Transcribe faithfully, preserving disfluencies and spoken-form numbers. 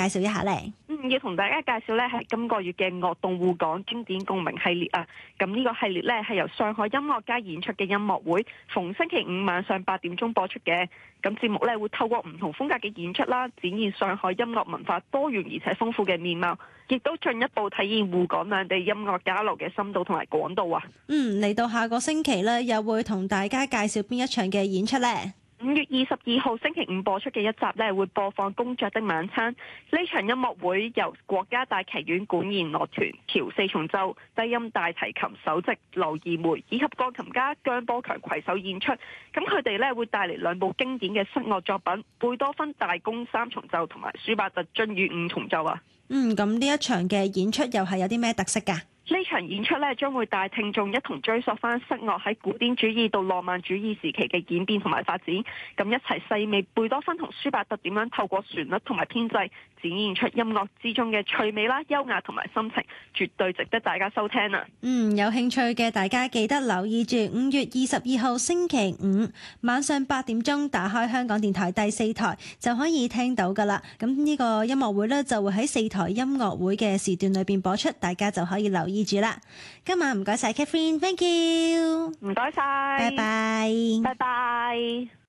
紹一下呢？ 嗯，要同大家介紹咧係今個月嘅樂動護港經典共鳴系列啊。咁呢個系列咧係由上海音樂家演出嘅音樂會，逢星期五晚上八點鐘播出嘅。咁節目咧會透過唔同風格嘅演出啦，展現上海音樂文化多元而且豐富嘅面貌，亦都進一步體現滬港兩地音樂交流嘅深度同埋廣度啊。 嗯，嚟到下個星期咧，又會同大家介紹邊一場嘅演出呢？ 五月二十二號星期五播出嘅一集呢，會播放《公爵的晚餐》。呢場音樂會由國家大劇院管弦樂團、喬四重奏、低音大提琴首席劉怡梅以及鋼琴家姜波強攜手演出。咁佢哋呢會帶嚟兩部經典嘅室樂作品：貝多芬大公三重奏同埋舒伯特鐏與五重奏啊。 嗯，咁呢一場嘅演出又係有啲咩特色㗎？ 呢場演出咧將會帶聽眾一同追溯翻室樂喺古典主義到浪漫主義時期嘅演變同埋發展，咁一齊細味貝多芬同舒伯特點樣透過旋律同埋編制展現出音樂之中嘅趣味啦、優雅同埋深情，絕對值得大家收聽啊！ 嗯，有興趣嘅大家記得留意住五月二十二號星期五晚上八點鐘，打開香港電台第四台就可以聽到噶啦。咁呢個音樂會呢，就會喺四台音樂會嘅時段裏邊播出，大家就可以留意住啦。今晚唔該晒 Catherine，Thank you， 唔該晒， 拜拜， 拜拜。